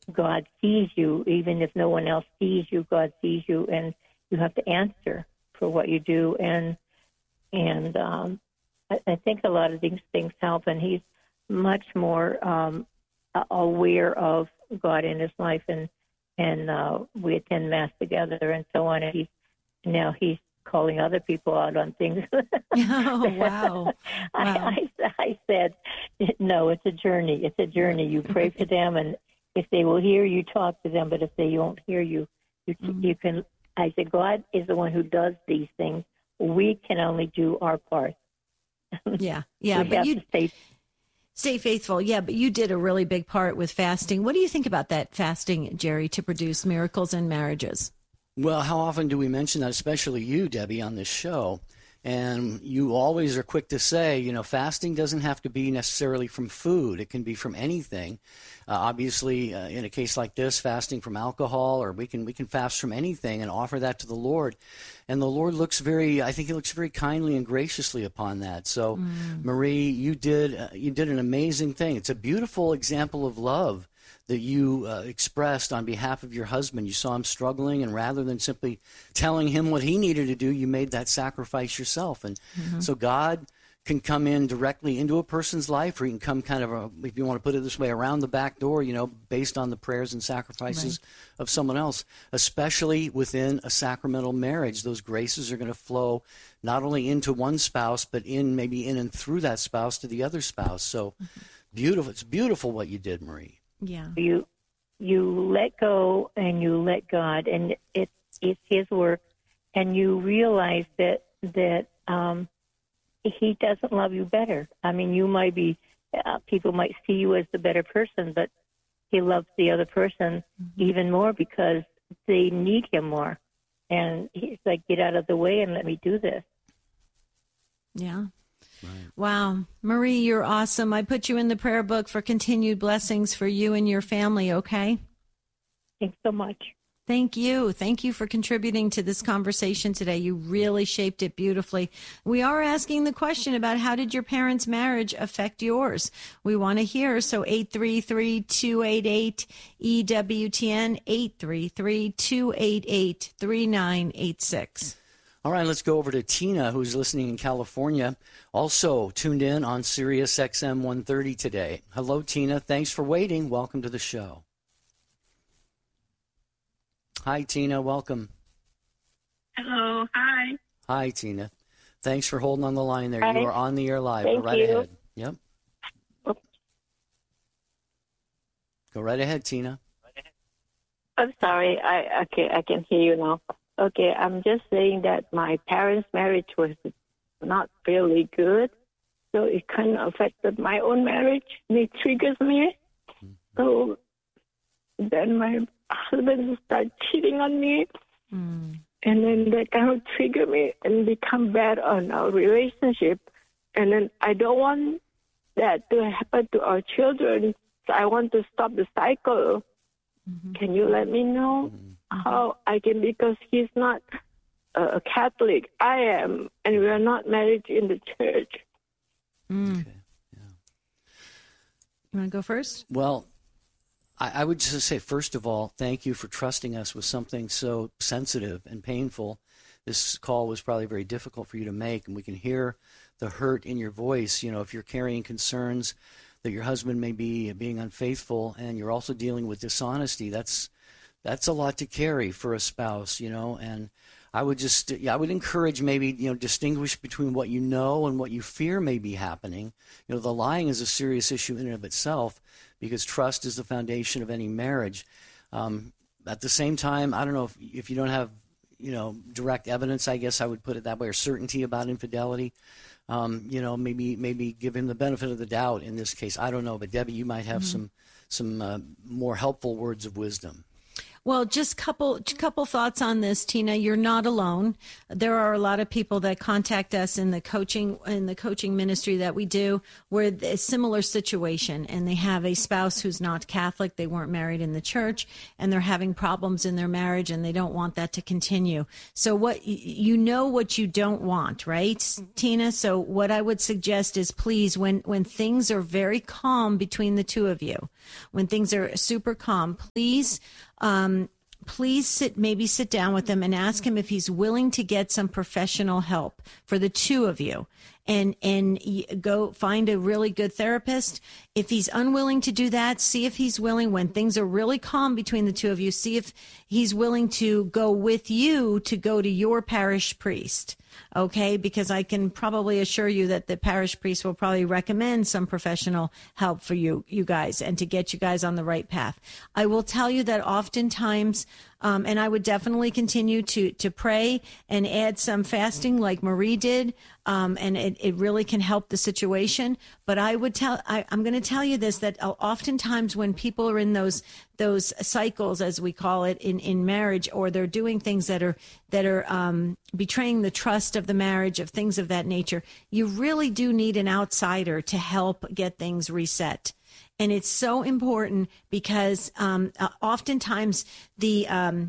God sees you, even if no one else sees you. God sees you, and you have to answer for what you do. And I think a lot of these things help. And he's much more aware of God in his life, and we attend Mass together and so on. And he's calling other people out on things. Oh, wow. I said, no, it's a journey. It's a journey. You pray for them, and if they will hear you, talk to them. But if they won't hear you, you can. I said, God is the one who does these things. We can only do our part. Yeah. But you stay faithful. Yeah, but you did a really big part with fasting. What do you think about that fasting, Jerry, to produce miracles in marriages? Well, how often do we mention that, especially you, Debbie, on this show? And you always are quick to say, fasting doesn't have to be necessarily from food. It can be from anything. Obviously, in a case like this, fasting from alcohol, or we can fast from anything and offer that to the Lord. And the Lord looks very kindly and graciously upon that. So, Marie, you did an amazing thing. It's a beautiful example of love that you expressed on behalf of your husband. You saw him struggling, and rather than simply telling him what he needed to do, you made that sacrifice yourself. And so God can come in directly into a person's life, or he can come kind of, if you want to put it this way, around the back door, based on the prayers and sacrifices of someone else, especially within a sacramental marriage. Those graces are going to flow not only into one spouse, but maybe in and through that spouse to the other spouse. So beautiful. It's beautiful what you did, Marie. Yeah. You let go and you let God, and it's his work, and you realize that he doesn't love you better. I mean, you might be, people might see you as the better person, but he loves the other person even more because they need him more. And he's like, get out of the way and let me do this. Yeah. Right. Wow. Marie, you're awesome. I put you in the prayer book for continued blessings for you and your family, okay? Thanks so much. Thank you. Thank you for contributing to this conversation today. You really shaped it beautifully. We are asking the question about how did your parents' marriage affect yours? We want to hear. So 833-288-EWTN, 833-288-3986. All right, let's go over to Tina, who's listening in California, also tuned in on Sirius XM 130 today. Hello, Tina. Thanks for waiting. Welcome to the show. Hi, Tina. Welcome. Hello. Hi. Hi, Tina. Thanks for holding on the line there. Hi. You are on the air live. Thank Go right you. ahead. Yep. Oops. Go right ahead, Tina. I'm sorry. I can hear you now. Okay, I'm just saying that my parents' marriage was not really good, so it kind of affected my own marriage. It triggers me. So then my husband started cheating on me, and then that kind of triggered me and become bad on our relationship. And then I don't want that to happen to our children, so I want to stop the cycle. Can you let me know how I can, because he's not a Catholic. I am, and we are not married in the church. Okay. Yeah. You want to go first? Well, I would just say, first of all, thank you for trusting us with something so sensitive and painful. This call was probably very difficult for you to make, and we can hear the hurt in your voice. If you're carrying concerns that your husband may be being unfaithful, and you're also dealing with dishonesty, that's a lot to carry for a spouse, and I would encourage maybe, distinguish between what you know and what you fear may be happening. The lying is a serious issue in and of itself, because trust is the foundation of any marriage. At the same time, I don't know if you don't have, direct evidence, I guess I would put it that way, or certainty about infidelity. Maybe give him the benefit of the doubt in this case. I don't know, but Debbie, you might have some more helpful words of wisdom. Well, just couple thoughts on this, Tina. You're not alone. There are a lot of people that contact us in the coaching ministry that we do, where a similar situation, and they have a spouse who's not Catholic. They weren't married in the church, and they're having problems in their marriage, and they don't want that to continue. So what what you don't want, right, Tina? So what I would suggest is, please, when things are very calm between the two of you, when things are super calm, please sit down with him and ask him if he's willing to get some professional help for the two of you, and go find a really good therapist. If he's unwilling to do that, see if he's willing, when things are really calm between the two of you, see if he's willing to go with you to go to your parish priest. Okay, because I can probably assure you that the parish priest will probably recommend some professional help for you guys, and to get you guys on the right path. I will tell you that oftentimes, and I would definitely continue to pray and add some fasting like Marie did, and it really can help the situation. But I'm going to tell you this, that oftentimes when people are in those cycles, as we call it, in marriage, or they're doing things that are betraying the trust of the marriage, of things of that nature, you really do need an outsider to help get things reset. And it's so important because oftentimes the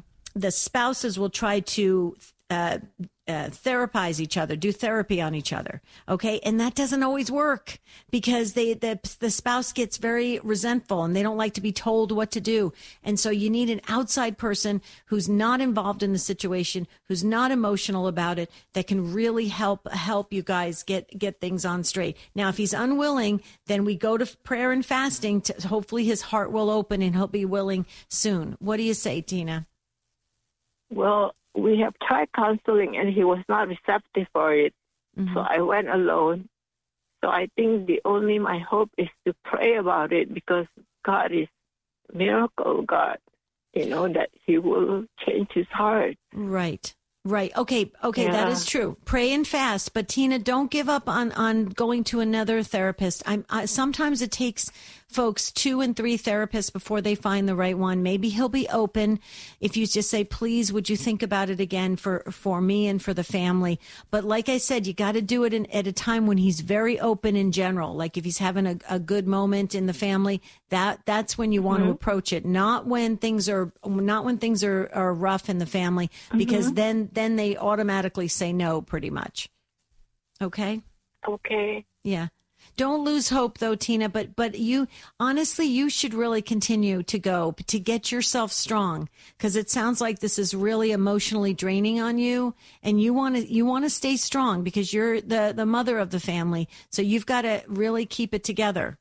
spouses will try to therapize each other, do therapy on each other. Okay. And that doesn't always work, because the spouse gets very resentful and they don't like to be told what to do. And so you need an outside person who's not involved in the situation, who's not emotional about it, that can really help you guys get things on straight. Now, if he's unwilling, then we go to prayer and fasting to hopefully his heart will open and he'll be willing soon. What do you say, Tina? Well, we have tried counseling, and he was not receptive for it. Mm-hmm. So I went alone. So I think my hope is to pray about it, because God is miracle God, that he will change his heart. Right. Okay, yeah. That is true. Pray and fast, but Tina, don't give up on going to another therapist. Sometimes it takes folks 2 and 3 therapists before they find the right one. Maybe he'll be open if you just say, please, would you think about it again for me and for the family? But like I said, you got to do it at a time when he's very open in general. Like if he's having a good moment in the family, that's when you want to approach it. Not when things are rough in the family, because then they automatically say no, pretty much. Okay? Okay. Yeah. Don't lose hope, though, Tina, but you should really continue to go to get yourself strong, because it sounds like this is really emotionally draining on you, and you want to stay strong because you're the mother of the family. So you've got to really keep it together.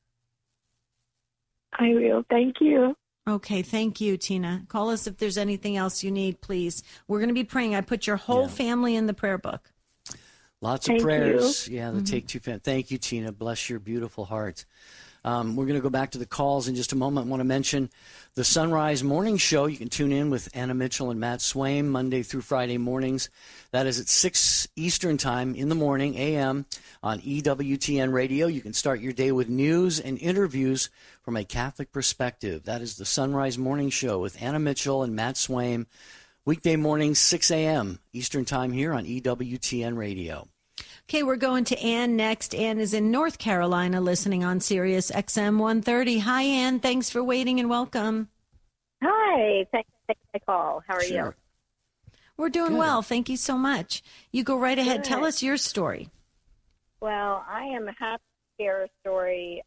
I will. Thank you. Okay, thank you, Tina. Call us if there's anything else you need, please. We're going to be praying. I put your whole family in the prayer book. Lots of prayers. Yeah, the Take Two family. Thank you, Tina. Bless your beautiful heart. We're going to go back to the calls in just a moment. I want to mention the Sunrise Morning Show. You can tune in with Anna Mitchell and Matt Swaim Monday through Friday mornings. That is at 6 Eastern Time in the morning, a.m. on EWTN Radio. You can start your day with news and interviews from a Catholic perspective. That is the Sunrise Morning Show with Anna Mitchell and Matt Swaim. Weekday mornings, 6 a.m. Eastern Time here on EWTN Radio. Okay, we're going to Ann next. Ann is in North Carolina listening on Sirius XM 130. Hi, Ann. Thanks for waiting and welcome. Hi. Thanks for taking my call. How are you? We're doing well. Thank you so much. You go right ahead. Good. Tell us your story. Well, I am happy to share a story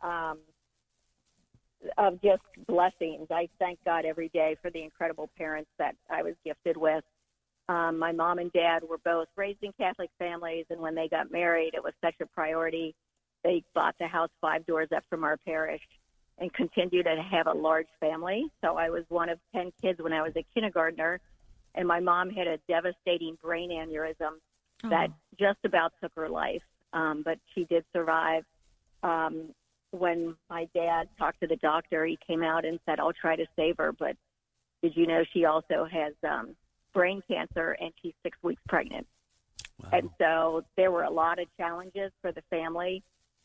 of just blessings. I thank God every day for the incredible parents that I was gifted with. My mom and dad were both raised in Catholic families, and when they got married, it was such a priority. They bought the house 5 doors up from our parish and continued to have a large family. So I was one of 10 kids when I was a kindergartner, and my mom had a devastating brain aneurysm that just about took her life, but she did survive. When my dad talked to the doctor, he came out and said, I'll try to save her, but did you know she also has brain cancer, and she's 6 weeks pregnant. Wow. And so there were a lot of challenges for the family,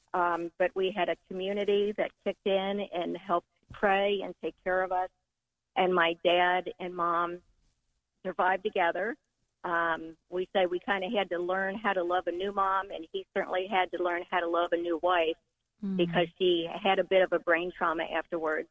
but we had a community that kicked in and helped pray and take care of us. And my dad and mom survived together. We say we kind of had to learn how to love a new mom, and he certainly had to learn how to love a new wife because she had a bit of a brain trauma afterwards,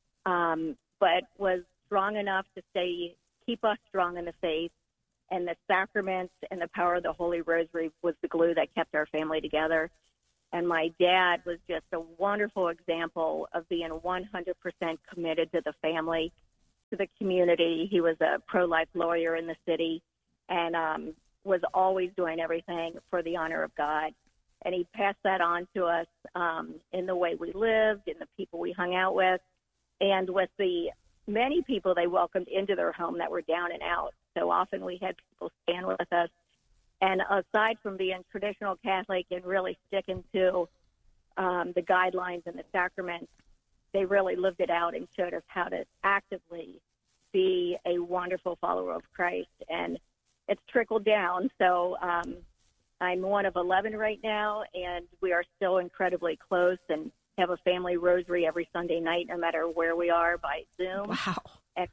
but was strong enough to keep us strong in the faith. And the sacraments and the power of the Holy Rosary was the glue that kept our family together. And my dad was just a wonderful example of being 100% committed to the family, to the community. He was a pro-life lawyer in the city and was always doing everything for the honor of God. And he passed that on to us in the way we lived, in the people we hung out with, and with the many people they welcomed into their home that were down and out. So often we had people stand with us. And aside from being traditional Catholic and really sticking to the guidelines and the sacraments, they really lived it out and showed us how to actively be a wonderful follower of Christ. And it's trickled down. So I'm one of 11 right now, and we are still incredibly close and have a family rosary every Sunday night, no matter where we are, by Zoom. Wow. And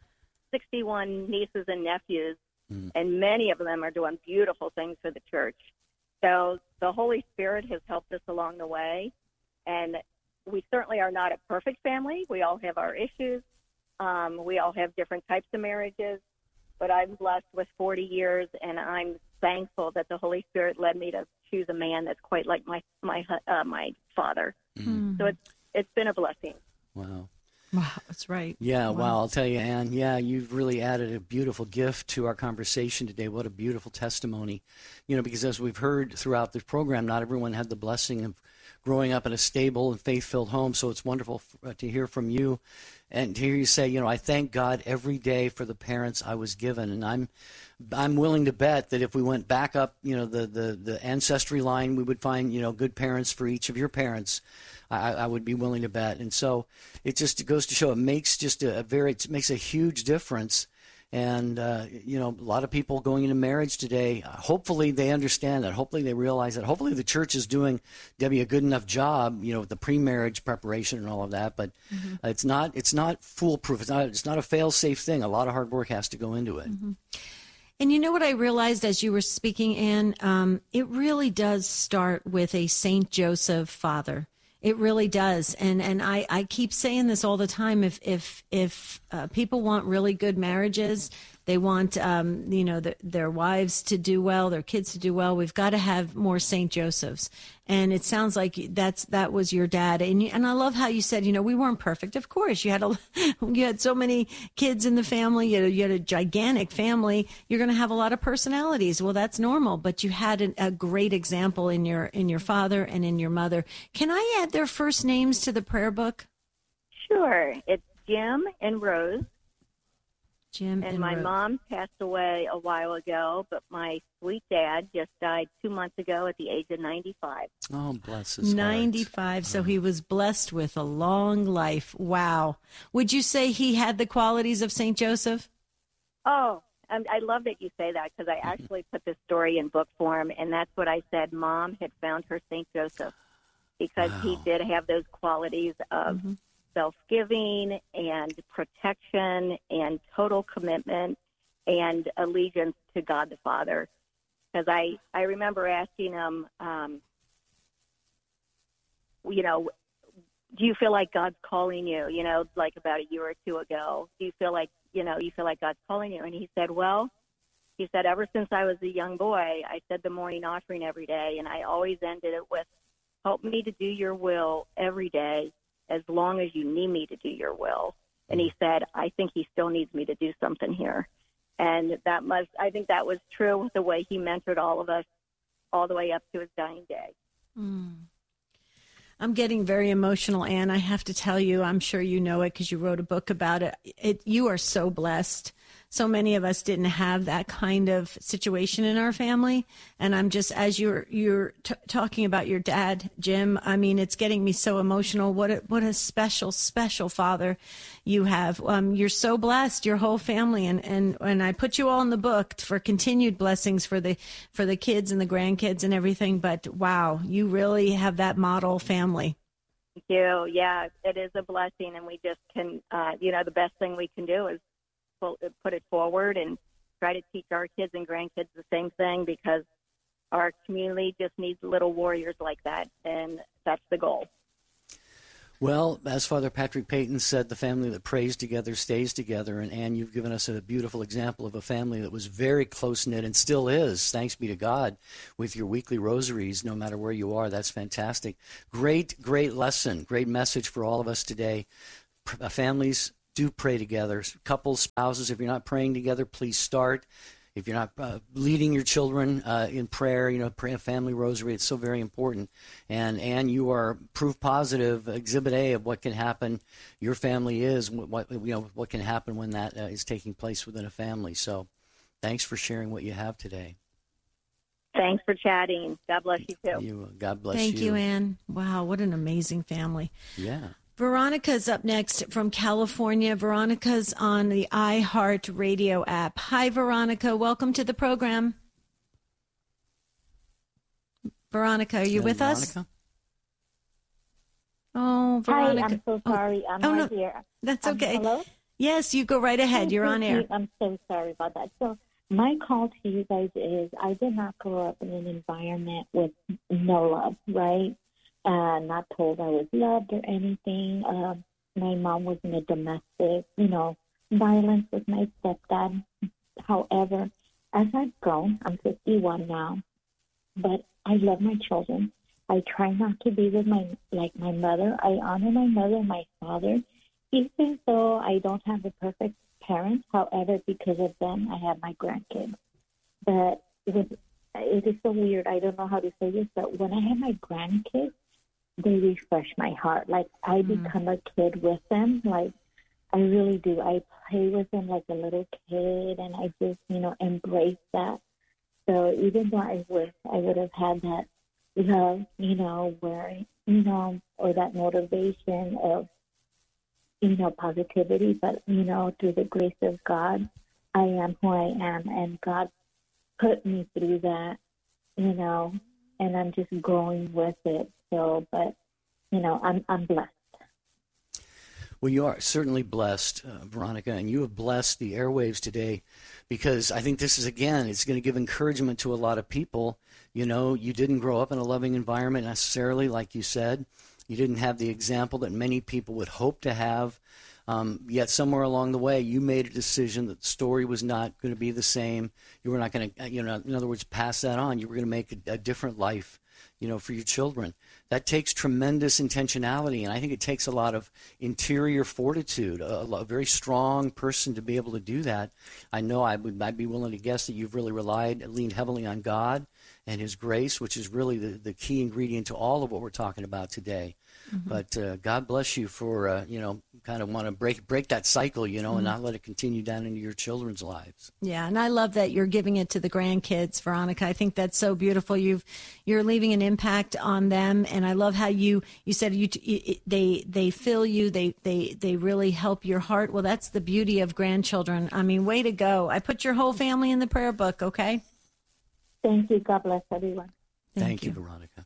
61 nieces and nephews, and many of them are doing beautiful things for the church. So the Holy Spirit has helped us along the way, and we certainly are not a perfect family. We all have our issues. We all have different types of marriages, but I'm blessed with 40 years, and I'm thankful that the Holy Spirit led me to choose a man that's quite like my father. So it's been a blessing. Wow. Wow, that's right. Yeah, wow. I'll tell you, Ann, you've really added a beautiful gift to our conversation today. What a beautiful testimony. Because as we've heard throughout the program, not everyone had the blessing of growing up in a stable and faith-filled home, so it's wonderful to hear from you and to hear you say, I thank God every day for the parents I was given. And I'm willing to bet that if we went back up, the ancestry line, we would find, good parents for each of your parents. I would be willing to bet. And so it goes to show it makes it makes a huge difference. And, a lot of people going into marriage today, hopefully they understand that. Hopefully they realize that. Hopefully the church is doing, Debbie, a good enough job, with the pre-marriage preparation and all of that. But it's not foolproof. It's not a fail-safe thing. A lot of hard work has to go into it. And you know what I realized as you were speaking, Ann? It really does start with a St. Joseph father. It really does. And I keep saying this all the time. If people want really good marriages, they want, their wives to do well, their kids to do well, we've got to have more St. Josephs. And it sounds like that was your dad. And I love how you said, we weren't perfect. Of course, you had so many kids in the family. You had a gigantic family. You're going to have a lot of personalities. Well, that's normal. But you had a great example in your father and in your mother. Can I add their first names to the prayer book? Sure. It's Jim and Rose. Jim and my Rose. mom passed away a while ago, but my sweet dad just died 2 months ago at the age of 95. Oh, bless his 95, heart. so he was blessed with a long life. Wow. Would you say he had the qualities of St. Joseph? Oh, I love that you say that because I actually put this story in book form, and that's what I said. Mom had found her St. Joseph because he did have those qualities of self-giving and protection and total commitment and allegiance to God the Father. Because I remember asking him, do you feel like God's calling you, like about a year or two ago? Do you feel like, God's calling you? And he said, ever since I was a young boy, I said the morning offering every day, and I always ended it with, help me to do your will every day, as long as you need me to do your will. And he said, I think he still needs me to do something here. And I think that was true with the way he mentored all of us all the way up to his dying day. I'm getting very emotional, Ann. I have to tell you, I'm sure you know it because you wrote a book about it. You are so blessed. So many of us didn't have that kind of situation in our family. And I'm just, as you're talking about your dad, Jim, I mean, it's getting me so emotional. What a special, special father you have. You're so blessed, your whole family. And I put you all in the book for continued blessings for the kids and the grandkids and everything. But wow, you really have that model family. Thank you. Yeah, it is a blessing, and we just can, the best thing we can do is put it forward and try to teach our kids and grandkids the same thing, because our community just needs little warriors like that, and that's the goal. Well, as Father Patrick Peyton said, the family that prays together stays together. And Ann, you've given us a beautiful example of a family that was very close-knit and still is, thanks be to God, with your weekly rosaries, no matter where you are. That's fantastic. Great, great lesson, great message for all of us today. Families, do pray together. Couples, spouses, if you're not praying together, please start. If you're not leading your children in prayer, pray a family rosary. It's so very important. And you are proof positive, exhibit A of what can happen. Your family is what can happen when that is taking place within a family. So, thanks for sharing what you have today. Thanks for chatting. God bless you too. God bless you. Thank you, Ann. Wow, what an amazing family. Yeah. Veronica's up next from California. Veronica's on the iHeart Radio app. Hi, Veronica. Welcome to the program. Veronica, are you with us? Oh, Veronica. Hi, I'm so sorry. I'm here. That's okay. Hello? Yes, you go right ahead. You're on air. I'm so sorry about that. So my call to you guys is I did not grow up in an environment with no love, right? Not told I was loved or anything. My mom was in a domestic, violence with my stepdad. However, as I've grown, I'm 51 now, but I love my children. I try not to be with my mother. I honor my mother and my father, even though I don't have a perfect parent. However, because of them, I have my grandkids. But it is so weird. I don't know how to say this, but when I have my grandkids, they refresh my heart. Like, I become a kid with them. Like, I really do. I play with them like a little kid, and I just, embrace that. So even though I wish I would have had that love, where, or that motivation of, positivity, but, through the grace of God, I am who I am, and God put me through that, and I'm just growing with it. So, but, I'm blessed. Well, you are certainly blessed, Veronica, and you have blessed the airwaves today, because I think this is, again, it's going to give encouragement to a lot of people. You didn't grow up in a loving environment necessarily, like you said. You didn't have the example that many people would hope to have. Yet somewhere along the way, you made a decision that the story was not going to be the same. You were not going to, in other words, pass that on. You were going to make a different life, for your children. That takes tremendous intentionality, and I think it takes a lot of interior fortitude, a very strong person to be able to do that. I know I'd be willing to guess that you've really leaned heavily on God and His grace, which is really the key ingredient to all of what we're talking about today. Mm-hmm. But God bless you for, kind of want to break that cycle, and not let it continue down into your children's lives. Yeah, and I love that you're giving it to the grandkids, Veronica. I think that's so beautiful. You're leaving an impact on them, and I love how you said they fill you, they really help your heart. Well, that's the beauty of grandchildren. I mean, way to go. I put your whole family in the prayer book, okay? Thank you. God bless everyone. Thank you, Veronica.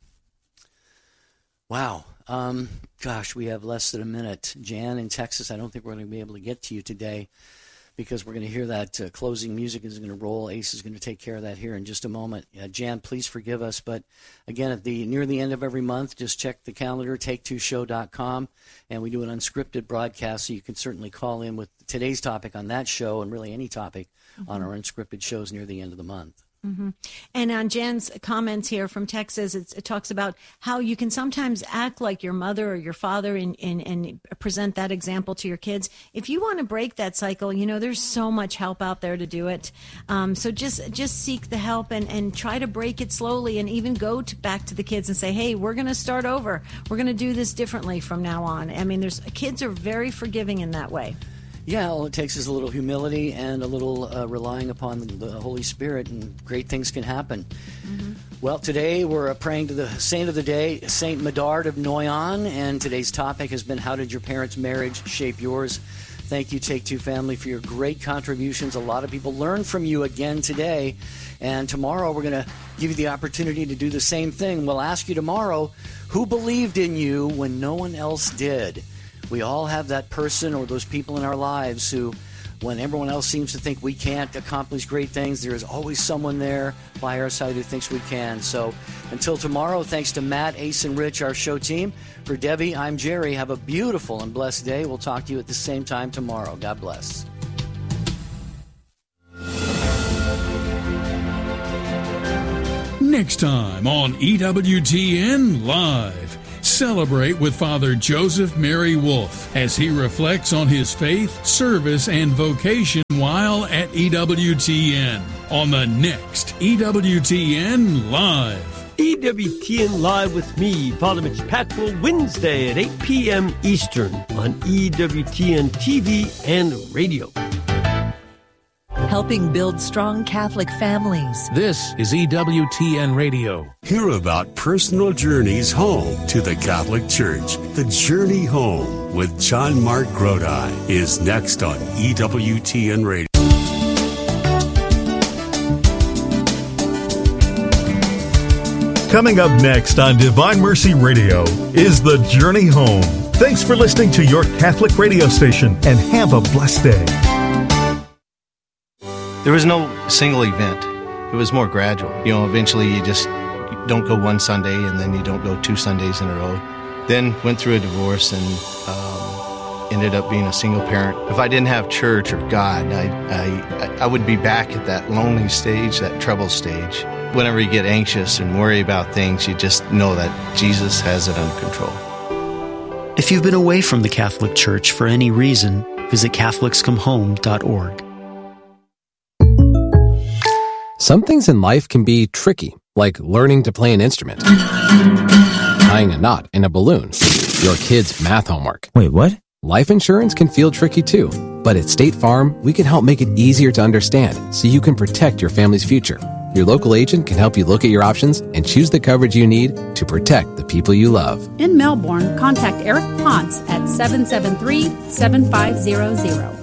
Wow. Gosh, we have less than a minute. Jan in Texas, I don't think we're going to be able to get to you today, because we're going to hear that closing music is going to roll. Ace is going to take care of that here in just a moment. Jan, please forgive us. But again, near the end of every month, just check the calendar, take2show.com, and we do an unscripted broadcast, so you can certainly call in with today's topic on that show, and really any topic on our unscripted shows near the end of the month. Mm-hmm. And on Jen's comments here from Texas, it talks about how you can sometimes act like your mother or your father and present that example to your kids. If you want to break that cycle, there's so much help out there to do it. So just seek the help and try to break it slowly, and even go back to the kids and say, hey, we're going to start over. We're going to do this differently from now on. I mean, kids are very forgiving in that way. Yeah, all it takes is a little humility and a little relying upon the Holy Spirit, and great things can happen. Mm-hmm. Well, today we're praying to the saint of the day, Saint Medard of Noyon, and today's topic has been, how did your parents' marriage shape yours? Thank you, Take Two family, for your great contributions. A lot of people learned from you again today. And tomorrow we're going to give you the opportunity to do the same thing. We'll ask you tomorrow, who believed in you when no one else did? We all have that person or those people in our lives who, when everyone else seems to think we can't accomplish great things, there is always someone there by our side who thinks we can. So until tomorrow, thanks to Matt, Ace, and Rich, our show team. For Debbie, I'm Jerry. Have a beautiful and blessed day. We'll talk to you at the same time tomorrow. God bless. Next time on EWTN Live, celebrate with Father Joseph Mary Wolf as he reflects on his faith, service, and vocation while at EWTN on the next EWTN Live. EWTN Live with me, Father Mitch Pactwell, Wednesday at 8 p.m. Eastern on EWTN TV and radio. Helping build strong Catholic families. This is EWTN Radio. Hear about personal journeys home to the Catholic Church. The Journey Home with John Mark Grodi is next on EWTN Radio. Coming up next on Divine Mercy Radio is The Journey Home. Thanks for listening to your Catholic radio station and have a blessed day. There was no single event. It was more gradual. Eventually you just don't go one Sunday and then you don't go 2 Sundays in a row. Then went through a divorce and ended up being a single parent. If I didn't have church or God, I would be back at that lonely stage, that trouble stage. Whenever you get anxious and worry about things, you just know that Jesus has it under control. If you've been away from the Catholic Church for any reason, visit CatholicsComeHome.org. Some things in life can be tricky, like learning to play an instrument, tying a knot in a balloon, your kid's math homework. Wait, what? Life insurance can feel tricky too, but at State Farm, we can help make it easier to understand so you can protect your family's future. Your local agent can help you look at your options and choose the coverage you need to protect the people you love. In Melbourne, contact Eric Ponce at 773-7500.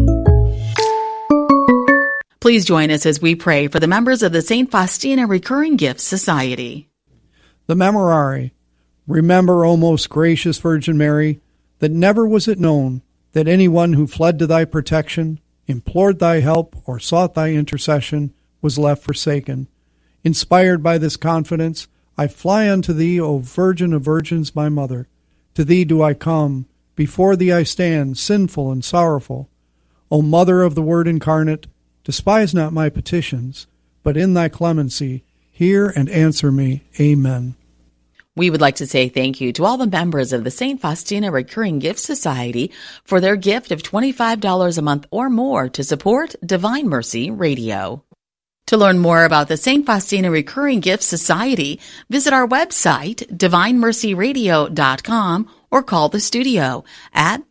Please join us as we pray for the members of the St. Faustina Recurring Gifts Society. The Memorare. Remember, O most gracious Virgin Mary, that never was it known that anyone who fled to thy protection, implored thy help, or sought thy intercession was left forsaken. Inspired by this confidence, I fly unto thee, O Virgin of Virgins, my Mother. To thee do I come, before thee I stand, sinful and sorrowful. O Mother of the Word incarnate, despise not my petitions, but in thy clemency, hear and answer me. Amen. We would like to say thank you to all the members of the St. Faustina Recurring Gift Society for their gift of $25 a month or more to support Divine Mercy Radio. To learn more about the St. Faustina Recurring Gift Society, visit our website, divinemercyradio.com, or call the studio at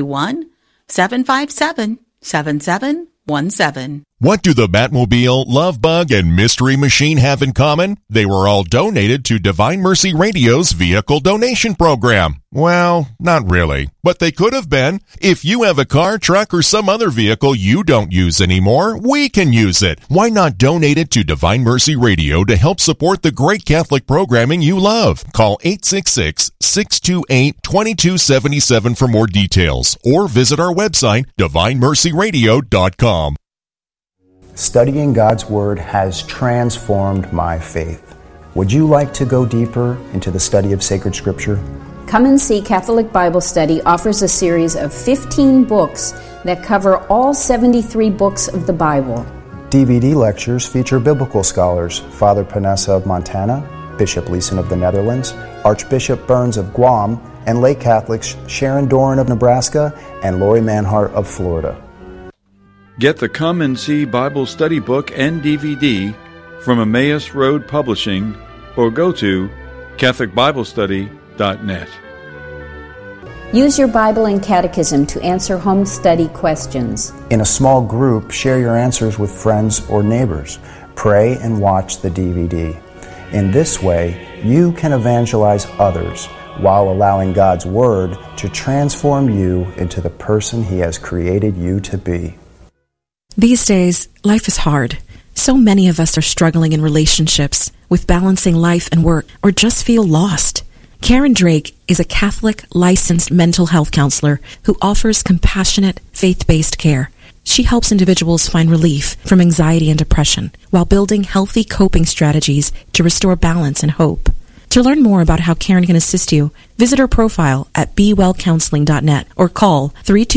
321-757-7717. What do the Batmobile, Love Bug, and Mystery Machine have in common? They were all donated to Divine Mercy Radio's vehicle donation program. Well, not really, but they could have been. If you have a car, truck, or some other vehicle you don't use anymore, we can use it. Why not donate it to Divine Mercy Radio to help support the great Catholic programming you love? Call 866-628-2277 for more details, or visit our website, divinemercyradio.com. Studying God's Word has transformed my faith. Would you like to go deeper into the study of sacred Scripture? Come and See Catholic Bible Study offers a series of 15 books that cover all 73 books of the Bible. DVD lectures feature biblical scholars Father Panessa of Montana, Bishop Leeson of the Netherlands, Archbishop Burns of Guam, and lay Catholics Sharon Doran of Nebraska and Lori Manhart of Florida. Get the Come and See Bible Study book and DVD from Emmaus Road Publishing or go to CatholicBibleStudy.net. Use your Bible and Catechism to answer home study questions. In a small group, share your answers with friends or neighbors. Pray and watch the DVD. In this way, you can evangelize others while allowing God's Word to transform you into the person He has created you to be. These days, life is hard. So many of us are struggling in relationships, with balancing life and work, or just feel lost. Karen Drake is a Catholic licensed mental health counselor who offers compassionate, faith-based care. She helps individuals find relief from anxiety and depression while building healthy coping strategies to restore balance and hope. To learn more about how Karen can assist you, visit her profile at bewellcounseling.net or call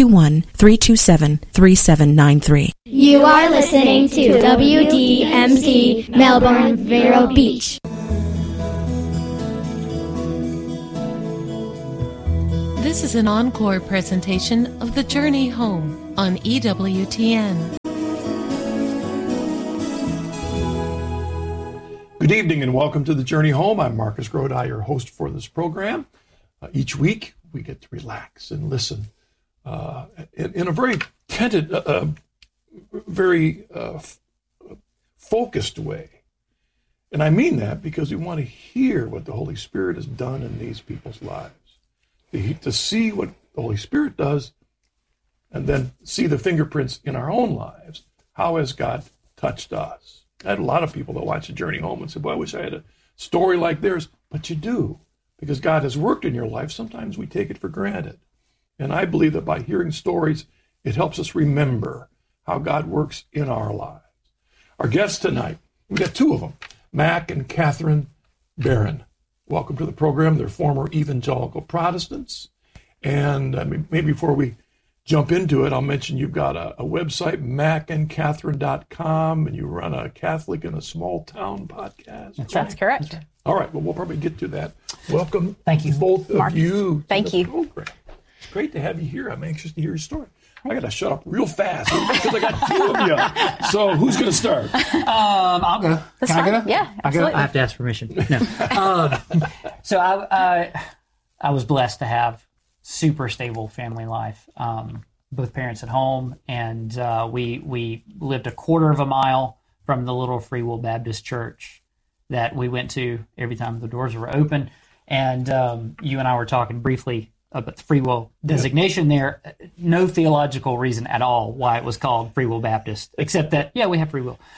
321-327-3793. You are listening to WDMZ Melbourne, Vero Beach. This is an encore presentation of The Journey Home on EWTN. Good evening and welcome to The Journey Home. I'm Marcus Grodi, your host for this program. Each week we get to relax and listen in a very focused way. And I mean that because we want to hear what the Holy Spirit has done in these people's lives. To see what the Holy Spirit does and then see the fingerprints in our own lives. How has God touched us? I had a lot of people that watch The Journey Home and say, boy, I wish I had a story like theirs. But you do, because God has worked in your life. Sometimes we take it for granted. And I believe that by hearing stories, it helps us remember how God works in our lives. Our guests tonight, we got two of them, Mac and Catherine Barron. Welcome to the program. They're former evangelical Protestants. And maybe before we jump into it, I'll mention you've got a website, macandcatherine.com, and you run a Catholic in a Small Town podcast. That's correct. All right, well, we'll probably get to that. Welcome. Thank you, both Mark. of you. Thank you. Program. It's great to have you here. I'm anxious to hear your story. I got to shut up real fast because I got two of you. So who's going to start? I'll go. That's Can I fine. go? Yeah, absolutely. I have to ask permission. No. So I was blessed to have super stable family life. Both parents at home, and we lived a quarter of a mile from the little Free Will Baptist Church that we went to every time the doors were open. And you and I were talking briefly about the Free Will designation there. No theological reason at all why it was called Free Will Baptist, except that, yeah, we have free will.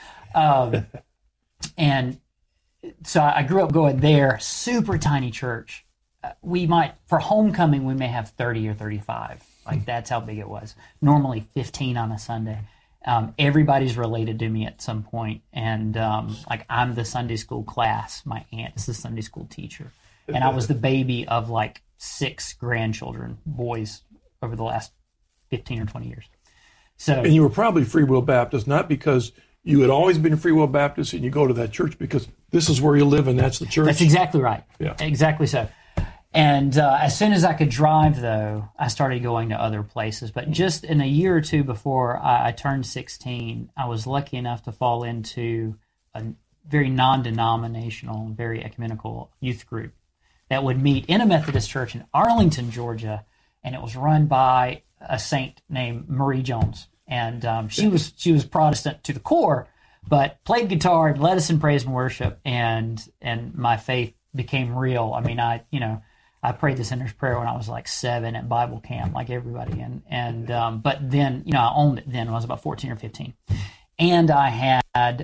And so I grew up going there, super tiny church. We might, for homecoming, we may have 30 or 35. Like, that's how big it was. Normally 15 on a Sunday. Everybody's related to me at some point. And, like, I'm the Sunday school class. My aunt is the Sunday school teacher. And I was the baby of, like, 6 grandchildren, boys, over the last 15 or 20 years. So, and you were probably Free Will Baptist, not because you had always been Free Will Baptist and you go to that church, because this is where you live and that's the church. That's exactly right. Yeah. Exactly so. And as soon as I could drive, though, I started going to other places. But just in a year or two before I turned 16, I was lucky enough to fall into a very non-denominational, very ecumenical youth group that would meet in a Methodist church in Arlington, Georgia, and it was run by a saint named Marie Jones. And she was Protestant to the core, but played guitar and led us in praise and worship, and my faith became real. I mean, I prayed the sinner's prayer when I was like 7 at Bible camp, like everybody. But then, I owned it then when I was about 14 or 15. And I had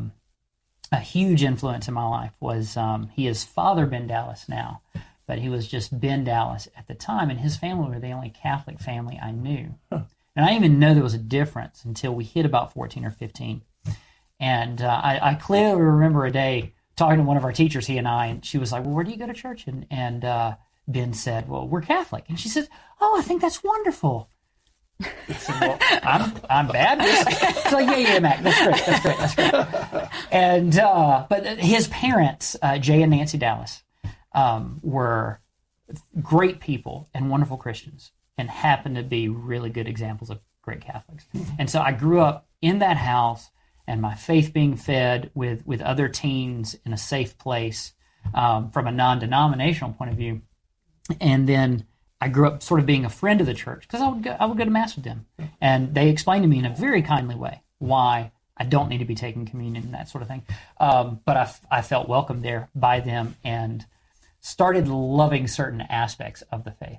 a huge influence in my life was, he is Father Ben Dallas now, but he was just Ben Dallas at the time. And his family were the only Catholic family I knew. Huh. And I didn't even know there was a difference until we hit about 14 or 15. And I clearly remember a day talking to one of our teachers, he and I, and she was like, well, where do you go to church? And Ben said, well, we're Catholic. And she said, oh, I think that's wonderful. I said, well, I'm Baptist. She's like, yeah, Mac, that's great. And, but his parents, Jay and Nancy Dallas, were great people and wonderful Christians and happened to be really good examples of great Catholics. And so I grew up in that house, and my faith being fed with other teens in a safe place from a non-denominational point of view. And then I grew up sort of being a friend of the church because I would go to Mass with them. And they explained to me in a very kindly way why I don't need to be taking communion and that sort of thing. But I felt welcome there by them. And started loving certain aspects of the faith.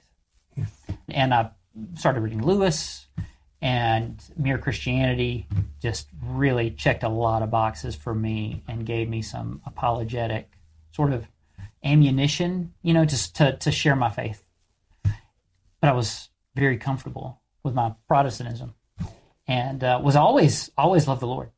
And I started reading Lewis, and Mere Christianity just really checked a lot of boxes for me and gave me some apologetic sort of ammunition, just to share my faith. But I was very comfortable with my Protestantism, and was always loved the Lord,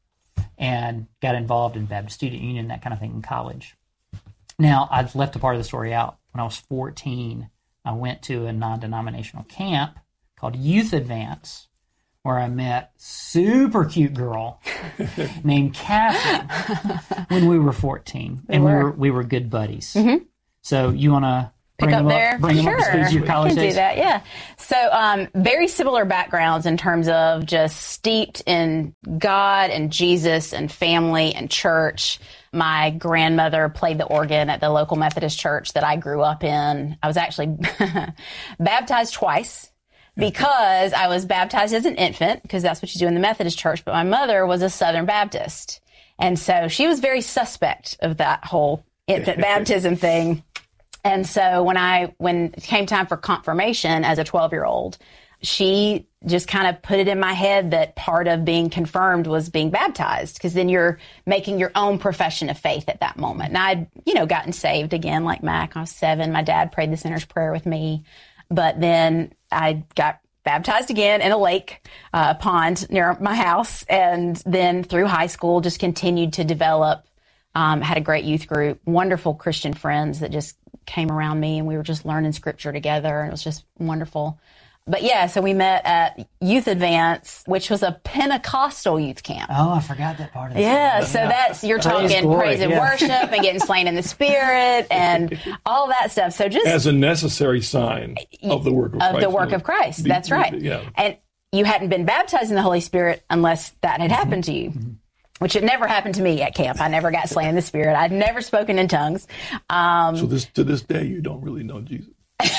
and got involved in Baptist Student Union, that kind of thing, in college. Now, I've left a part of the story out. When I was 14, I went to a non-denominational camp called Youth Advance, where I met super cute girl named Catherine when we were 14, and we were good buddies. Mm-hmm. So you want to bring them up to speed to your college days? Do that, yeah. So very similar backgrounds in terms of just steeped in God and Jesus and family and church. My grandmother played the organ at the local Methodist church that I grew up in. I was actually baptized twice, because I was baptized as an infant, because that's what you do in the Methodist church. But my mother was a Southern Baptist. And so she was very suspect of that whole infant baptism thing. And so when it came time for confirmation as a 12-year-old, she just kind of put it in my head that part of being confirmed was being baptized, because then you're making your own profession of faith at that moment. And I'd, gotten saved again like Mac. I was 7. My dad prayed the sinner's prayer with me. But then I got baptized again in a lake, pond near my house. And then through high school, just continued to develop, had a great youth group, wonderful Christian friends that just came around me, and we were just learning scripture together, and it was just wonderful. But yeah, so we met at Youth Advance, which was a Pentecostal youth camp. Oh, I forgot that part of it. Yeah, so that's, you're talking praise and worship and getting slain in the Spirit and all that stuff. So just as a necessary sign of the work of Christ. Of the work of Christ, that's right. Yeah. And you hadn't been baptized in the Holy Spirit unless that had happened to you. Mm-hmm. Which had never happened to me at camp. I never got slain in the Spirit. I'd never spoken in tongues. So to this day, you don't really know Jesus.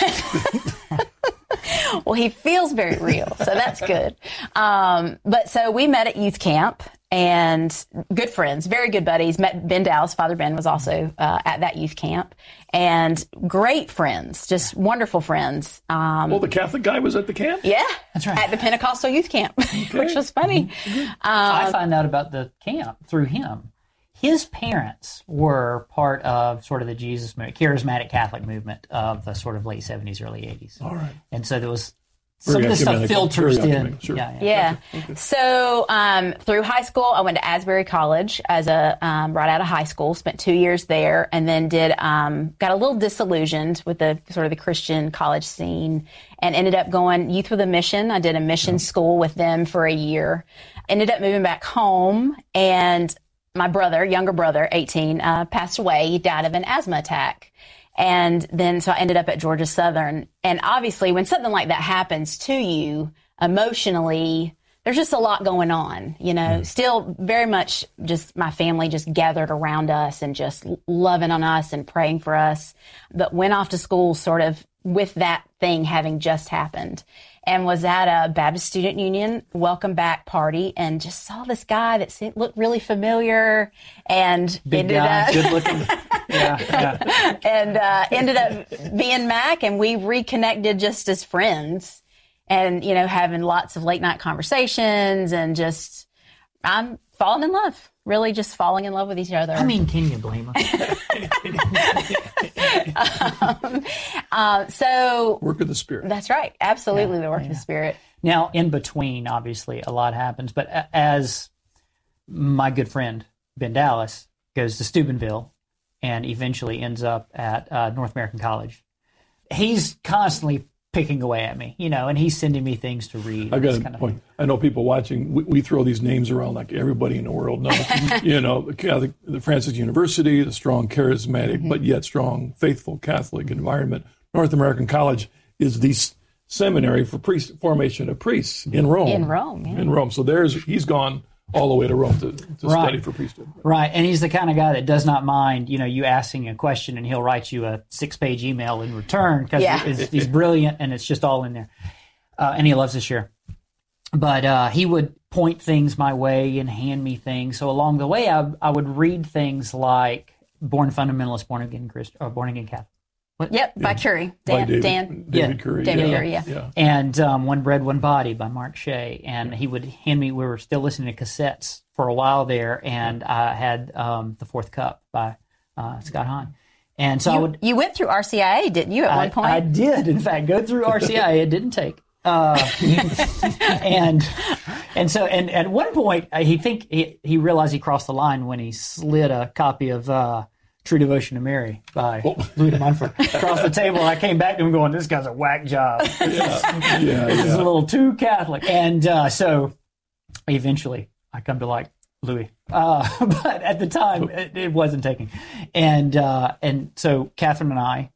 Well, he feels very real, so that's good. But so we met at youth camp, and good friends, very good buddies. Met Ben Dallas. Father Ben was also at that youth camp, and great friends, just wonderful friends. Well, the Catholic guy was at the camp? Yeah, that's right. At the Pentecostal youth camp, which was funny. I found out about the camp through him. His parents were part of sort of the charismatic Catholic movement of the sort of late 70s, early 80s. All right. And so there was some of the stuff filters in. Sure. Yeah. Okay. So through high school, I went to Asbury College as right out of high school, spent 2 years there, and then got a little disillusioned with the sort of the Christian college scene, and ended up going Youth with a Mission. I did a mission school with them for a year. Ended up moving back home, and my brother, younger brother, 18, passed away. He died of an asthma attack. And then, so I ended up at Georgia Southern. And obviously, when something like that happens to you emotionally, there's just a lot going on, Still very much just my family just gathered around us and just loving on us and praying for us. But went off to school sort of with that thing having just happened. And was at a Baptist Student Union welcome back party, and just saw this guy that looked really familiar, and big guy, good looking, yeah. And ended up being Mac, and we reconnected just as friends, and having lots of late night conversations, and just I'm falling in love. Really, just falling in love with each other. I mean, can you blame us? So work of the Spirit. That's right. Absolutely, the work of the Spirit. Now, in between, obviously, a lot happens. But as my good friend Ben Dallas goes to Steubenville and eventually ends up at North American College, he's constantly picking away at me, and he's sending me things to read. I got a point. I know people watching, we throw these names around like everybody in the world knows. The Francis University, the strong, charismatic, but yet strong, faithful Catholic environment. North American College is the seminary for formation of priests in Rome. In Rome, yeah. In Rome. So he's gone all the way to Rome to study for priesthood. Right, and he's the kind of guy that does not mind, you asking a question, and he'll write you a 6-page email in return, because he's brilliant, and it's just all in there. And he loves to share. But he would point things my way and hand me things. So along the way, I would read things like Born Fundamentalist, Born Again Christian, or Born Again Catholic. By Curry. David Curry. David Curry, yeah. And One Bread, One Body by Mark Shea. And he would hand me, we were still listening to cassettes for a while there, and I had The Fourth Cup by Scott Hahn. And so you went through RCIA, didn't you, at one point? I did, in fact, go through RCIA. It didn't take. And so at one point, he realized he crossed the line when he slid a copy of True Devotion to Mary by Louis de Montfort across the table. I came back to him going, this guy's a whack job. This is a little too Catholic. And so eventually I come to like Louis. But at the time, it wasn't taking. And so Catherine and I,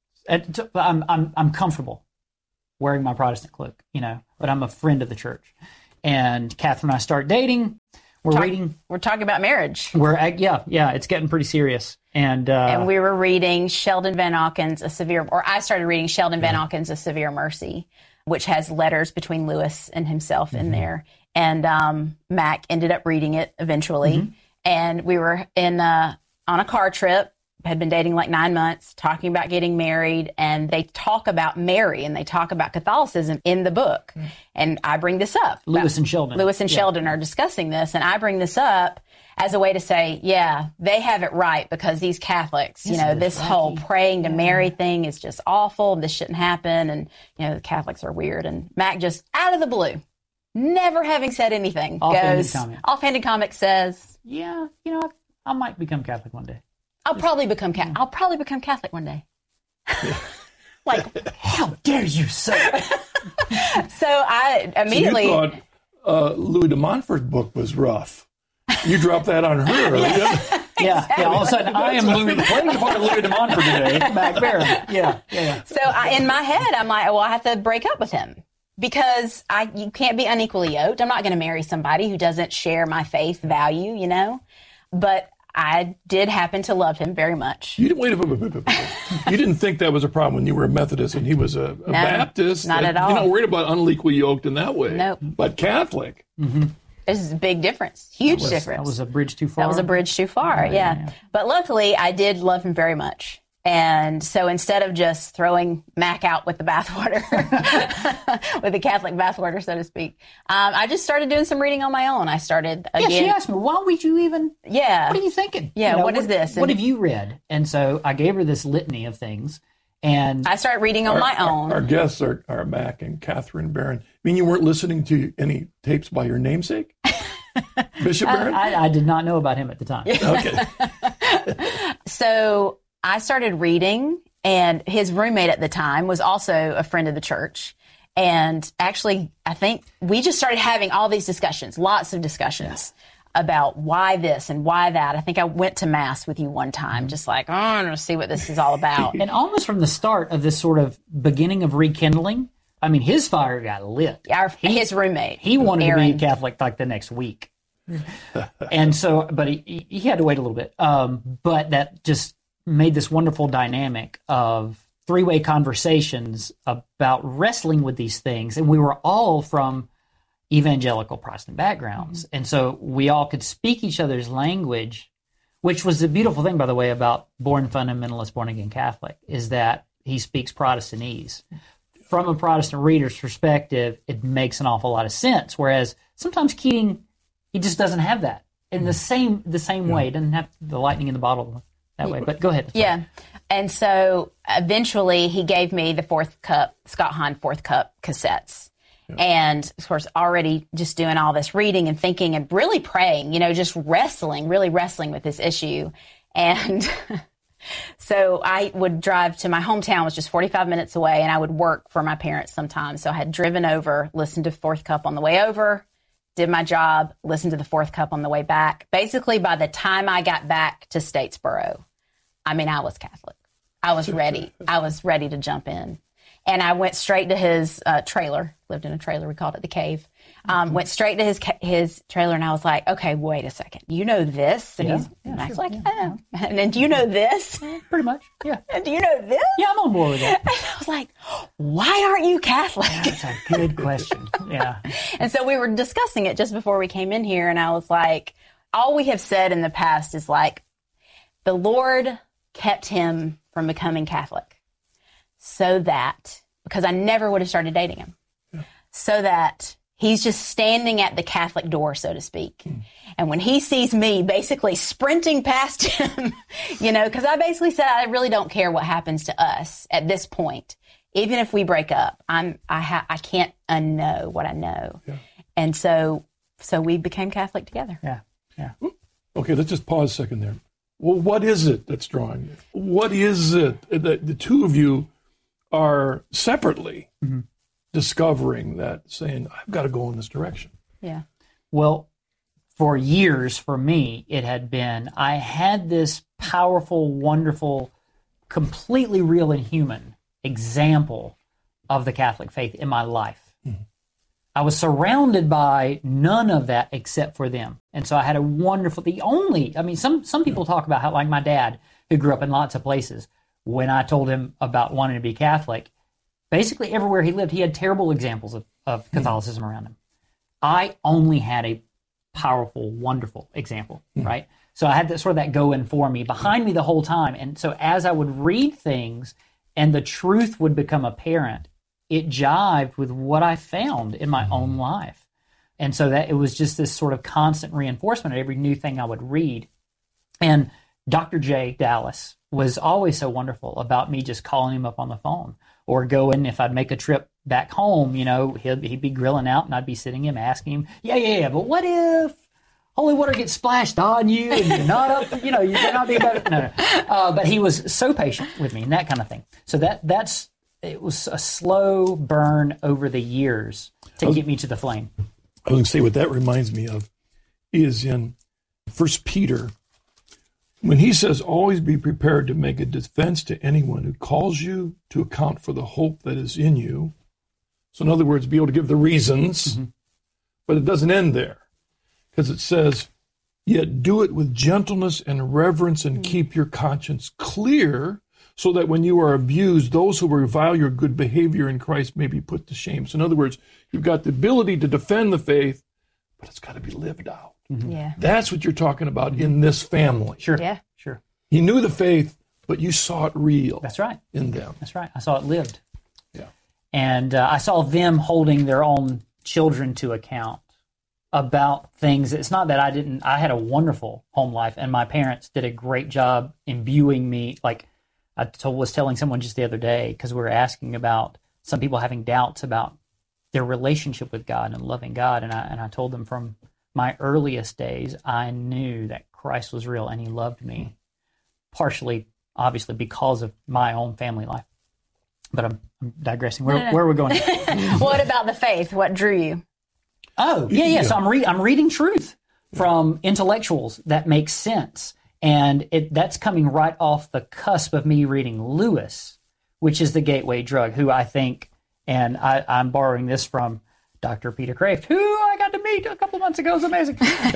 I'm comfortable wearing my Protestant cloak, but I'm a friend of the church. And Catherine and I start dating. We're talking about marriage. It's getting pretty serious. And we were reading Sheldon Van Auken's I started reading Sheldon Van Auken's A Severe Mercy, which has letters between Lewis and himself in there. And Mac ended up reading it eventually. And we were on a car trip, had been dating like 9 months, talking about getting married, and they talk about Mary and they talk about Catholicism in the book. And I bring this up. Lewis and Sheldon are discussing this, and I bring this up as a way to say, they have it right, because these Catholics, this whole praying to Mary thing is just awful. This shouldn't happen. And, the Catholics are weird. And Mac just out of the blue, never having said anything, offhanded comment says, I might become Catholic one day. I'll probably become Catholic one day. Like, how dare you, sir? So I immediately... So you thought Louis de Montfort's book was rough. You dropped that on her. Exactly. All of a sudden, I am playing the part of Louis de Montfort today. Mac Barron. Yeah. So in my head, I'm like, I have to break up with him. Because you can't be unequally yoked. I'm not going to marry somebody who doesn't share my faith value, But I did happen to love him very much. You didn't think that was a problem when you were a Methodist and he was a Baptist? Not at all. You're not worried about unequally yoked in that way. Nope. But Catholic. This is a big difference. Huge difference. That was a bridge too far. Yeah. But luckily, I did love him very much. And so instead of just throwing Mac out with the bathwater, with the Catholic bathwater, so to speak, I just started doing some reading on my own. I started again. Yeah, she asked me, why would you even? Yeah. What are you thinking? Yeah, what is this? What have you read? And so I gave her this litany of things. And I started reading on my own. Our guests are Mac and Catherine Barron. I mean, you weren't listening to any tapes by your namesake? Bishop Barron? I did not know about him at the time. Okay. So I started reading, and his roommate at the time was also a friend of the church. And actually, I think we just started having all these discussions, lots of discussions about why this and why that. I think I went to Mass with you one time, just like, I want to see what this is all about. And almost from the start of this sort of beginning of rekindling, I mean, his fire got lit. His roommate. He wanted to be a Catholic like the next week. And so, but he had to wait a little bit. But that just made this wonderful dynamic of three-way conversations about wrestling with these things. And we were all from evangelical Protestant backgrounds. And so we all could speak each other's language, which was the beautiful thing, by the way, about Born Fundamentalist, Born Again Catholic, is that he speaks Protestantese. From a Protestant reader's perspective, it makes an awful lot of sense. Whereas sometimes Keating, he just doesn't have that in the same way. He doesn't have the lightning in the bottle that way. But go ahead. Yeah. And so eventually he gave me the Fourth Cup, Scott Hahn Fourth Cup cassettes. Yeah. And of course, already just doing all this reading and thinking and really praying, just really wrestling with this issue. And so I would drive to my hometown, was just 45 minutes away, and I would work for my parents sometimes. So I had driven over, listened to Fourth Cup on the way over, did my job, listened to the Fourth Cup on the way back. Basically, by the time I got back to Statesboro, I was Catholic. I was ready. I was ready to jump in. And I went straight to his trailer. Lived in a trailer. We called it the cave. Went straight to his trailer, and I was like, okay, wait a second. You know this? And I was like, oh. And then, do you know this? Pretty much, yeah. And do you know this? Yeah, I'm on board with that. And I was like, why aren't you Catholic? That's a good question. Yeah. And so we were discussing it just before we came in here, and I was like, all we have said in the past is like, the Lord kept him from becoming Catholic. so that, because I never would have started dating him, so that he's just standing at the Catholic door, so to speak. And when he sees me basically sprinting past him, because I basically said, I really don't care what happens to us at this point. Even if we break up, I can't unknow what I know. Yeah. And so we became Catholic together. Yeah. Okay, let's just pause a second there. Well, what is it that's drawing you? What is it that the two of you are separately discovering that, saying, I've got to go in this direction? Yeah. Well, for years, for me, it had been, I had this powerful, wonderful, completely real and human example of the Catholic faith in my life. I was surrounded by none of that except for them. And so I had a wonderful, some people talk about how, like my dad, who grew up in lots of places, when I told him about wanting to be Catholic, basically everywhere he lived, he had terrible examples of Catholicism around him. I only had a powerful, wonderful example, right? So I had that going for me, behind me the whole time. And so as I would read things and the truth would become apparent, it jived with what I found in my own life. And so that it was just this sort of constant reinforcement of every new thing I would read. And Dr. J. Dallas was always so wonderful about me just calling him up on the phone or going, if I'd make a trip back home, he'd be grilling out and I'd be sitting him asking him, but what if holy water gets splashed on you and you're not up, you're not being better. No. But he was so patient with me and that kind of thing. So it was a slow burn over the years to get me to the flame. I was going to say what that reminds me of is in 1 Peter, when he says, always be prepared to make a defense to anyone who calls you to account for the hope that is in you. So in other words, be able to give the reasons, but it doesn't end there, because it says, yet do it with gentleness and reverence and keep your conscience clear, so that when you are abused, those who revile your good behavior in Christ may be put to shame. So in other words, you've got the ability to defend the faith, but it's got to be lived out. Yeah. That's what you're talking about in this family. Sure. Yeah. Sure. You knew the faith, but you saw it real. That's right. In them. That's right. I saw it lived. Yeah. And I saw them holding their own children to account about things. It's not that I had a wonderful home life, and my parents did a great job imbuing me. Like I was telling someone just the other day, because we were asking about some people having doubts about their relationship with God and loving God. And I told them from my earliest days, I knew that Christ was real and he loved me, partially, obviously, because of my own family life. But I'm digressing. Where are we going? What about the faith? What drew you? Oh, yeah. So I'm reading truth from intellectuals that makes sense. And that's coming right off the cusp of me reading Lewis, which is the gateway drug, who I think, and I'm borrowing this from Dr. Peter Kraft, who I got to meet a couple months ago. It was amazing.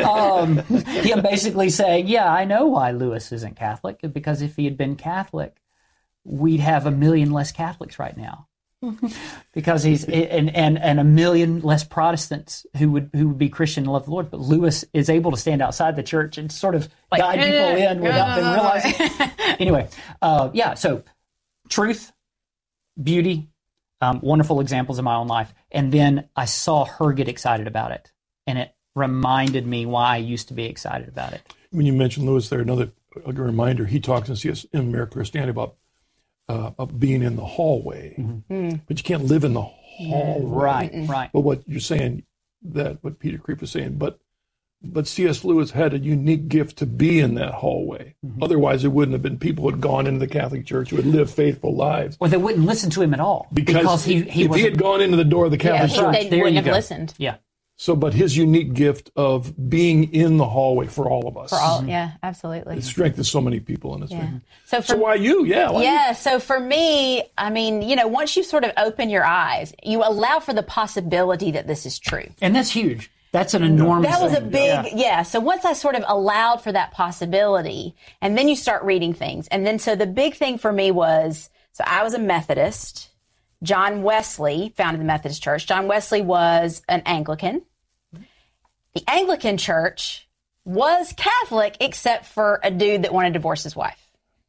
Him basically saying, yeah, I know why Lewis isn't Catholic, because if he had been Catholic, we'd have 1 million less Catholics right now. Because he's and 1 million less Protestants who would be Christian and love the Lord. But Lewis is able to stand outside the church and sort of guide people in without them realizing. Anyway, so truth, beauty, wonderful examples in my own life. And then I saw her get excited about it. And it reminded me why I used to be excited about it. When you mentioned Lewis there, another reminder, he talks in Mere Christianity about being in the hallway. But you can't live in the hallway. Right. But what you're saying, what Peter Kreeft was saying, but C.S. Lewis had a unique gift to be in that hallway. Otherwise, there wouldn't have been people who had gone into the Catholic Church who had lived faithful lives. Or they wouldn't listen to him at all. Because if he had gone into the door of the Catholic Church, they wouldn't have listened. Yeah. So, but his unique gift of being in the hallway for all of us. For all, yeah, absolutely. It strengthens so many people in this family. So why you? Yeah. So for me, I mean, once you sort of open your eyes, you allow for the possibility that this is true. And that's huge. That's an enormous That was a thing. big, So once I sort of allowed for that possibility, and then you start reading things. And then so the big thing for me was, so I was a Methodist. John Wesley founded the Methodist Church. John Wesley was an Anglican. The Anglican Church was Catholic except for a dude that wanted to divorce his wife.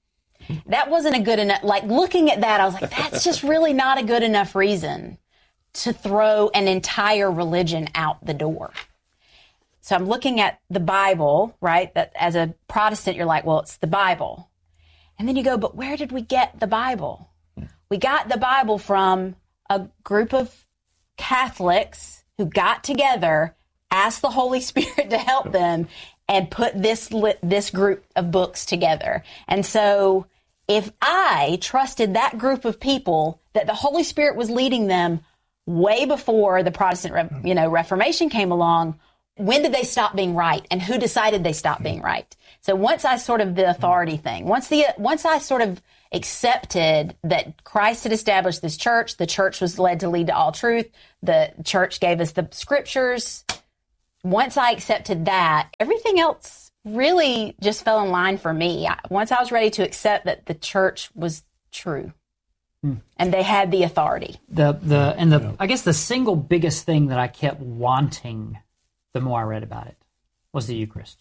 that wasn't a good enough, like looking at that, I was like, that's just really not a good enough reason to throw an entire religion out the door. So I'm looking at the Bible, right? That as a Protestant, you're like, well, it's the Bible. And then you go, but where did we get the Bible? We got the Bible from a group of Catholics who got together, asked the Holy Spirit to help them, and put this group of books together. And so if I trusted that group of people that the Holy Spirit was leading them way before the Protestant Reformation came along, when did they stop being right? And who decided they stopped being right? So once I sort of the authority thing, once I sort of accepted that Christ had established this church, the church was led to lead to all truth, the church gave us the scriptures. Once I accepted that, everything else really just fell in line for me. Once I was ready to accept that the church was true and they had the authority. I guess the single biggest thing that I kept wanting the more I read about it was the Eucharist.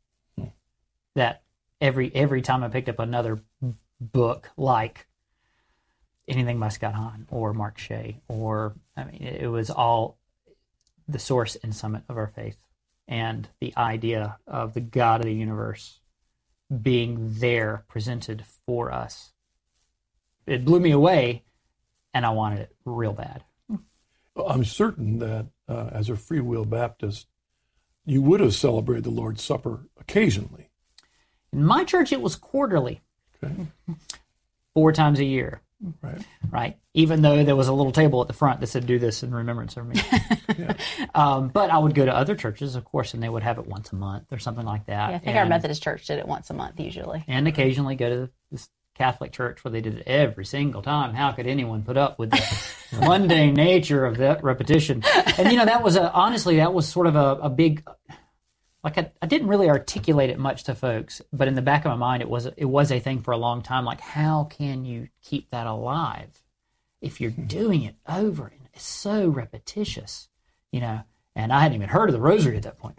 That every time I picked up another book, like anything by Scott Hahn or Mark Shea, it was all the source and summit of our faith, and the idea of the God of the universe being there presented for us. It blew me away, and I wanted it real bad. I'm certain that as a Free Will Baptist, you would have celebrated the Lord's Supper occasionally. In my church, it was quarterly. Okay. 4 times a year. Right. Even though there was a little table at the front that said, do this in remembrance of me. But I would go to other churches, of course, and they would have it once a month or something like that. Yeah, I think our Methodist church did it once a month usually. And occasionally go to this Catholic church where they did it every single time. How could anyone put up with the mundane nature of that repetition? And, that was honestly, that was sort of a big... Like I didn't really articulate it much to folks, but in the back of my mind, it was a thing for a long time. Like, how can you keep that alive if you're doing it over and it's so repetitious, And I hadn't even heard of the Rosary at that point.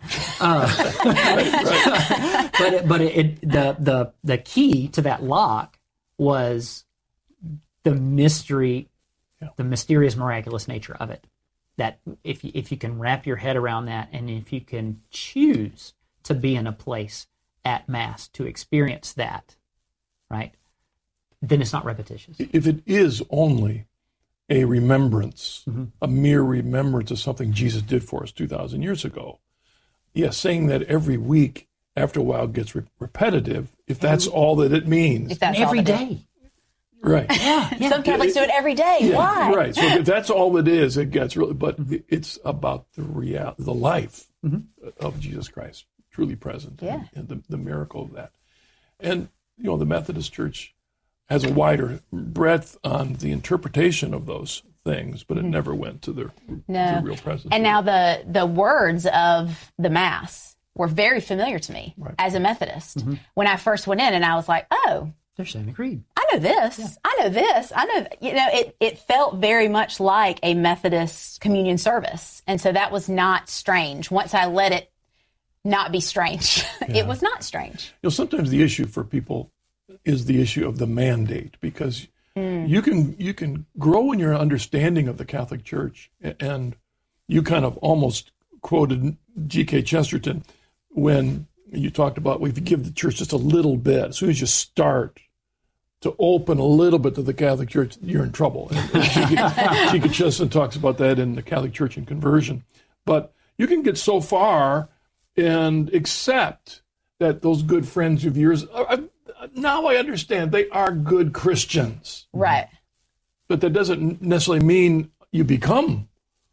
But the key to that lock was the mystery, the mysterious, miraculous nature of it. That if you can wrap your head around that, and if you can choose to be in a place at Mass to experience that, right, then it's not repetitious. If it is only a remembrance, a mere remembrance of something Jesus did for us 2,000 years ago, saying that every week after a while gets repetitive, if that's all that it means. If that's every day. Right. Yeah. Some Catholics do it every day. Yeah, why? Right. So if that's all it is, it gets really, but it's about the life of Jesus Christ truly present and the miracle of that. And, the Methodist Church has a wider breadth on the interpretation of those things, but it never went to the real presence. And now the words of the Mass were very familiar to me as a Methodist. When I first went in, and I was like, oh, they're saying the creed. I know this. Yeah. I know this. I know. It felt very much like a Methodist communion service, and so that was not strange. Once I let it not be strange, it was not strange. Sometimes the issue for people is the issue of the mandate, because you can grow in your understanding of the Catholic Church, and you kind of almost quoted G.K. Chesterton when you talked about, if you give the church just a little bit, as soon as you start to open a little bit to the Catholic Church, you're in trouble. And G.K. Chesterton talks about that in The Catholic Church and Conversion. But you can get so far and accept that those good friends of yours, now I understand, they are good Christians. Right. But that doesn't necessarily mean you become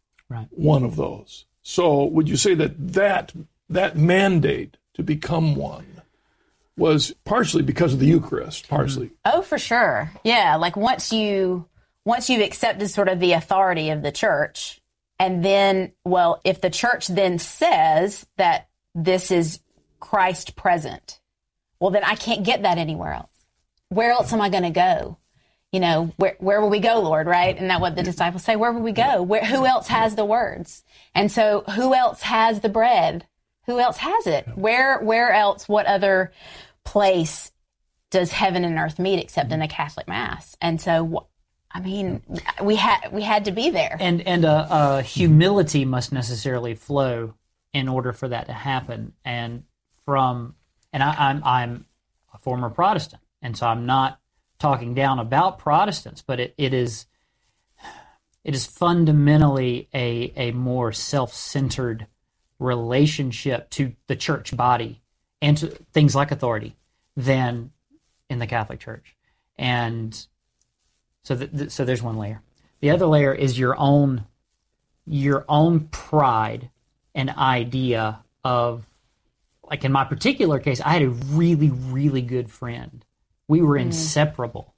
one of those. So would you say that mandate to become one was partially because of the Eucharist, partially? Oh, for sure. Yeah, like once you've accepted sort of the authority of the church, and then, if the church then says that this is Christ present, then I can't get that anywhere else. Where else am I going to go? Where will we go, Lord, right? Isn't that what the disciples say? Where will we go? Who else has the words? And so who else has the bread? Who else has it? Where else, what other place does heaven and earth meet except in a Catholic Mass? And so, I mean, we had to be there. And humility must necessarily flow in order for that to happen. And I'm a former Protestant, and so I'm not talking down about Protestants, but it is fundamentally a more self-centered relationship to the church body and to things like authority than in the Catholic Church. And so there's one layer. The other layer is your own pride and idea of, like in my particular case, I had a really, really good friend. We were inseparable.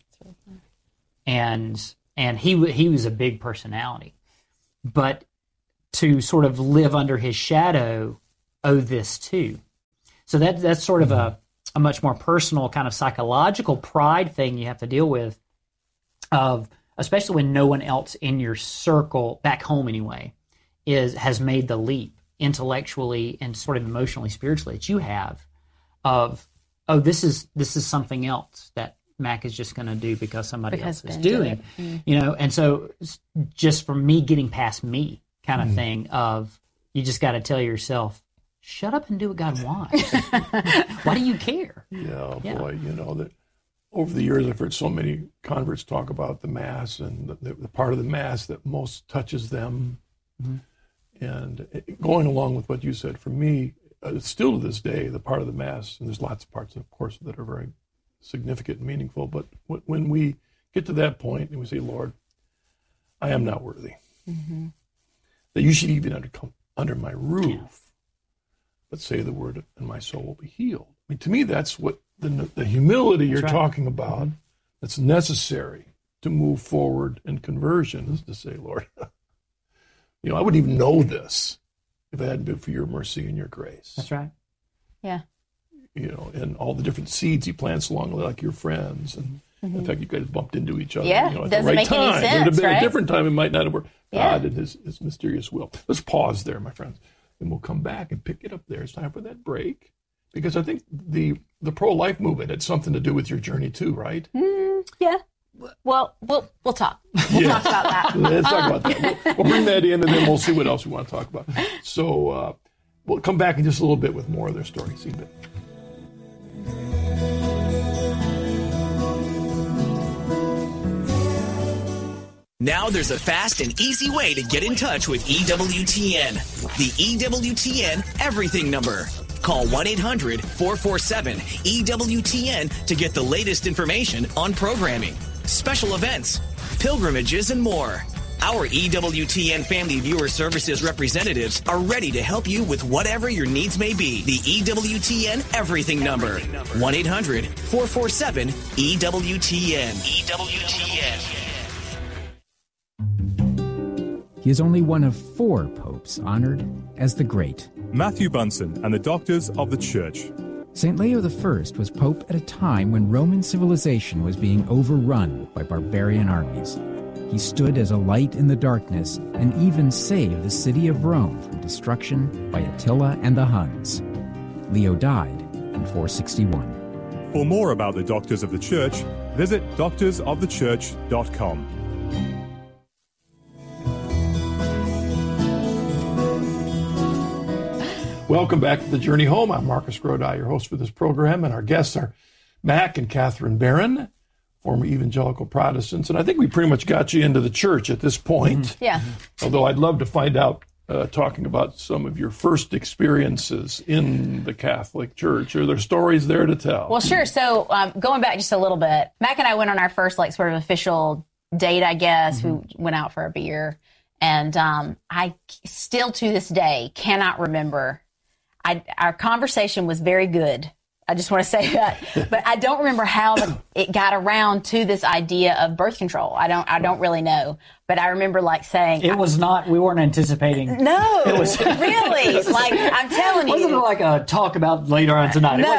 And he was a big personality. But to sort of live under his shadow, this too. So that's sort of a much more personal kind of psychological pride thing you have to deal with, of especially when no one else in your circle, back home anyway, has made the leap intellectually and sort of emotionally, spiritually that you have, of, this is something else that Mac is just going to do because somebody else is doing, and so just for me getting past me kind of thing of, you just got to tell yourself, shut up and do what God wants. Why do you care? Yeah, boy, that over the years I've heard so many converts talk about the Mass and the part of the Mass that most touches them. And going along with what you said, for me, still to this day, the part of the Mass, and there's lots of parts, of course, that are very significant and meaningful, but when we get to that point and we say, Lord, I am not worthy, that you should even come under my roof, but say the word and my soul will be healed. I mean, to me, that's what the humility you're talking about, that's necessary to move forward in conversion, is to say, Lord, I wouldn't even know this if it hadn't been for your mercy and your grace. That's right. Yeah. And all the different seeds he plants along, like your friends. And in fact, you guys bumped into each other at the doesn't right make time. Any sense, it would have been right? a different time. It might not have worked. God and his mysterious will. Let's pause there, my friends. And we'll come back and pick it up there. It's time for that break. Because I think the pro-life movement had something to do with your journey too, right? Yeah. Well, we'll talk. We'll talk about that. Let's talk about that. We'll bring that in, and then we'll see what else we want to talk about. So we'll come back in just a little bit with more of their story. See you in a bit. Now there's a fast and easy way to get in touch with EWTN. The EWTN Everything Number. Call 1-800-447-EWTN to get the latest information on programming, special events, pilgrimages, and more. Our EWTN Family Viewer Services representatives are ready to help you with whatever your needs may be. The EWTN Everything Number. 1-800-447-EWTN. EWTN. He is only one of 4 popes honored as the Great. Matthew Bunsen and the Doctors of the Church. St. Leo I was pope at a time when Roman civilization was being overrun by barbarian armies. He stood as a light in the darkness and even saved the city of Rome from destruction by Attila and the Huns. Leo died in 461. For more about the Doctors of the Church, visit doctorsofthechurch.com. Welcome back to The Journey Home. I'm Marcus Grodi, your host for this program, and our guests are Mac and Catherine Barron, former evangelical Protestants, and I think we pretty much got you into the church at this point. Yeah. Although I'd love to find out, talking about some of your first experiences in the Catholic Church. Are there stories there to tell? Well, sure. So going back just a little bit, Mac and I went on our first sort of official date, I guess. We went out for a beer, and I still to this day cannot remember. Our conversation was very good. I just want to say that, but I don't remember how it got around to this idea of birth control. I don't really know, but I remember saying it was not. We weren't anticipating. No, it was really I'm telling you. Wasn't it like a talk about later on tonight? No.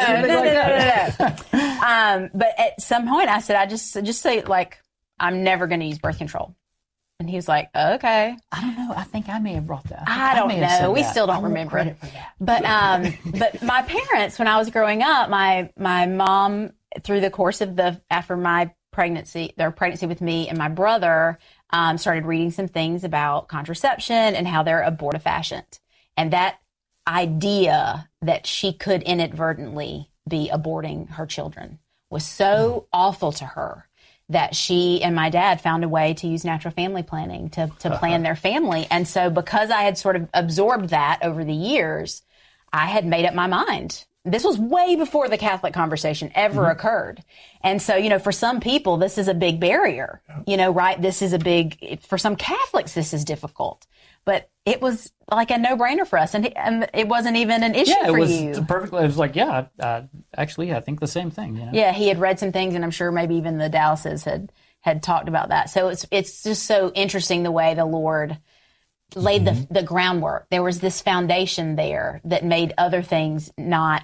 But at some point, I said, I just say I'm never going to use birth control. And he was like, okay. I don't know. I think I may have brought that. I don't know. We still don't remember it. But my parents, when I was growing up, my mom through the course of after my pregnancy, their pregnancy with me and my brother, started reading some things about contraception and how they're abortifacient. And that idea that she could inadvertently be aborting her children was so awful to her that she and my dad found a way to use natural family planning to plan their family. And so because I had sort of absorbed that over the years, I had made up my mind. This was way before the Catholic conversation ever occurred. And so, for some people, this is a big barrier, right? This is for some Catholics, this is difficult. But it was like a no-brainer for us, and it wasn't even an issue for you. It was like, actually, I think the same thing. Yeah, he had read some things, and I'm sure maybe even the Dallases had talked about that. So it's just so interesting the way the Lord laid the groundwork. There was this foundation there that made other things not